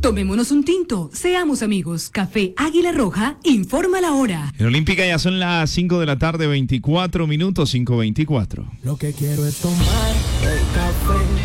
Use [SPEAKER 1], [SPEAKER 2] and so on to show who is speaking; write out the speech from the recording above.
[SPEAKER 1] Tomémonos un tinto, seamos amigos. Café Águila Roja, informa la hora.
[SPEAKER 2] En Olímpica ya son las 5 de la tarde, 24 minutos, 5:24.
[SPEAKER 3] Lo que quiero es tomar el café